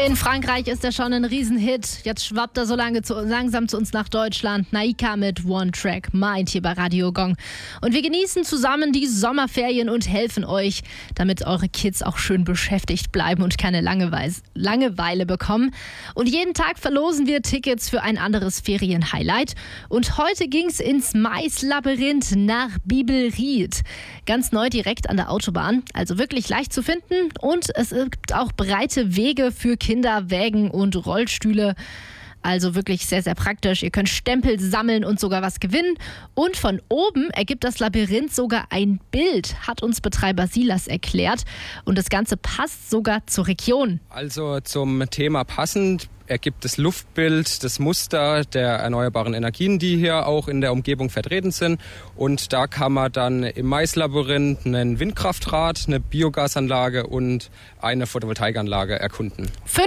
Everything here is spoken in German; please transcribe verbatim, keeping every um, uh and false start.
In Frankreich ist er schon ein Riesenhit. Jetzt schwappt er so lange zu, langsam zu uns nach Deutschland. Naika mit One Track Mind hier bei Radio Gong. Und wir genießen zusammen die Sommerferien und helfen euch, damit eure Kids auch schön beschäftigt bleiben und keine Langeweile, Langeweile bekommen. Und jeden Tag verlosen wir Tickets für ein anderes Ferienhighlight. Und heute ging's ins Maislabyrinth nach Bibelried. Ganz neu direkt an der Autobahn, also wirklich leicht zu finden. Und es gibt auch breite Wege für Kinder, Wägen und Rollstühle. Also wirklich sehr, sehr praktisch. Ihr könnt Stempel sammeln und sogar was gewinnen. Und von oben ergibt das Labyrinth sogar ein Bild, hat uns Betreiber Silas erklärt. Und das Ganze passt sogar zur Region. Also zum Thema passend ergibt das Luftbild, das Muster der erneuerbaren Energien, die hier auch in der Umgebung vertreten sind. Und da kann man dann im Maislabyrinth einen Windkraftrad, eine Biogasanlage und eine Photovoltaikanlage erkunden.